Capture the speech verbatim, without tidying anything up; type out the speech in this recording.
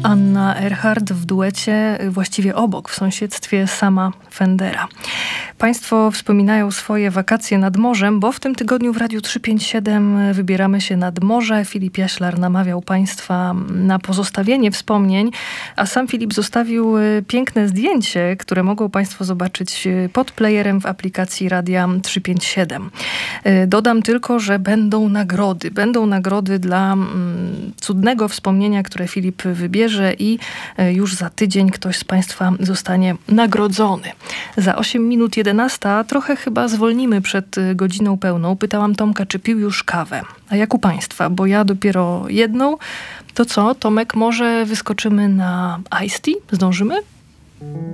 Anna Erhardt w duecie, właściwie obok, w sąsiedztwie sama Fendera. Państwo wspominają swoje wakacje nad morzem, bo w tym tygodniu w Radiu trzysta pięćdziesiąt siedem wybieramy się nad morze. Filip Jaślar namawiał Państwa na pozostawienie wspomnień, a sam Filip zostawił piękne zdjęcie, które mogą Państwo zobaczyć pod playerem w aplikacji Radia trzysta pięćdziesiąt siedem. Dodam tylko, że będą nagrody. Będą nagrody dla mm, cudnego wspomnienia, które Filip wybierze i już za tydzień ktoś z Państwa zostanie nagrodzony. Za osiem minut jedenasta trochę chyba zwolnimy przed godziną pełną. Pytałam Tomka, czy pił już kawę. A jak u Państwa? Bo ja dopiero jedną. To co, Tomek, może wyskoczymy na Ice Tea? Zdążymy?